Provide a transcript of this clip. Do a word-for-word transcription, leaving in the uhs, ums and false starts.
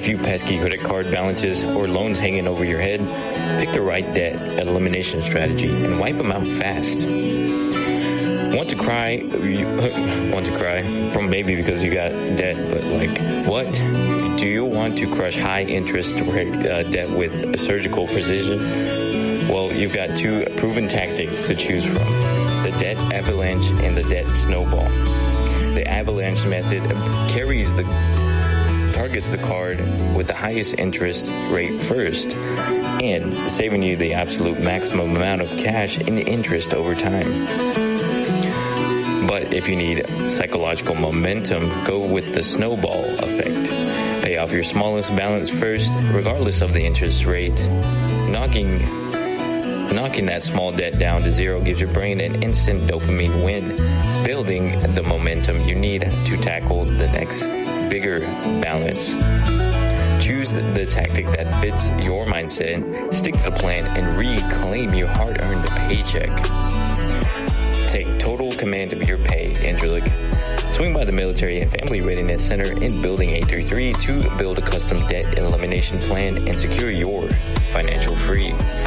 few pesky credit card balances, or loans hanging over your head, pick the right debt elimination strategy and wipe them out fast. Want to cry? Want to cry? From maybe because you got debt, but like, what? Do you want to crush high interest rate uh, debt with a surgical precision? Well, you've got two proven tactics to choose from: the debt avalanche and the debt snowball. The avalanche method carries the targets the card with the highest interest rate first, and saving you the absolute maximum amount of cash in interest over time. But if you need psychological momentum, go with the snowball effect. Pay off your smallest balance first, regardless of the interest rate. Knocking knocking that small debt down to zero gives your brain an instant dopamine win, building the momentum you need to tackle the next bigger balance. Choose the tactic that fits your mindset, stick to the plan, and reclaim your hard-earned paycheck. Take total command of your pay, Angelic. Swing by the Military and Family Readiness Center in Building eight thirty-three to build a custom debt elimination plan and secure your financial free.